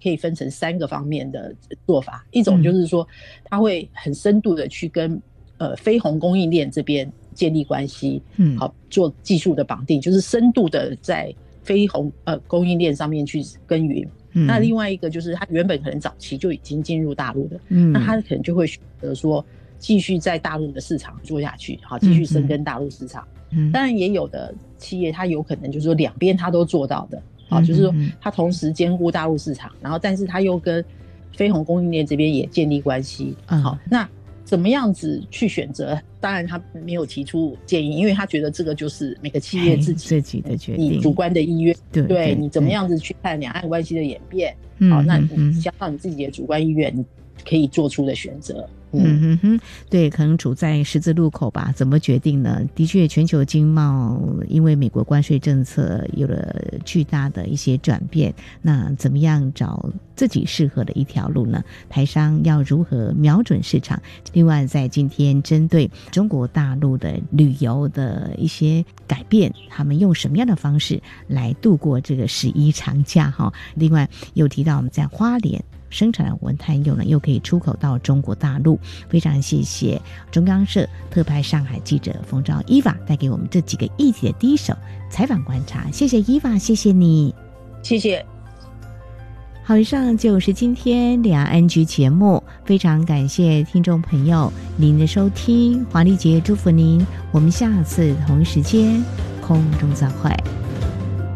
可以分成3个方面的做法。一种就是说它会很深度的去跟非红供应链这边建立关系，好做技术的绑定，就是深度的在非红供应链上面去耕耘。那另外一个就是它原本可能早期就已经进入大陆的，那它可能就会选择说继续在大陆的市场做下去，好继续深耕大陆市场。当然也有的企业它有可能就是说两边它都做到的，好就是说它同时兼顾大陆市场，然后但是它又跟非红供应链这边也建立关系。好，那怎么样子去选择？当然他没有提出建议，因为他觉得这个就是每个企业自己的决定， 你主观的意愿， 对你怎么样子去看两岸关系的演变，好，那你加上你自己的主观意愿，你可以做出的选择。 对，可能处在十字路口吧，怎么决定呢？的确全球经贸因为美国关税政策有了巨大的一些转变，那怎么样找自己适合的一条路呢？台商要如何瞄准市场？另外在今天针对中国大陆的旅游的一些改变，他们用什么样的方式来度过这个11长假哈？另外又提到我们在花莲生产的文旦柚呢，又可以出口到中国大陆。非常谢谢中央社特派上海记者冯昭伊娃带给我们这几个议题的第一手采访观察。谢谢伊娃，谢谢你。 谢谢。 好，以上就是今天两岸局节目，非常感谢听众朋友您的收听，华丽姐祝福您，我们下次同一时间空中再会。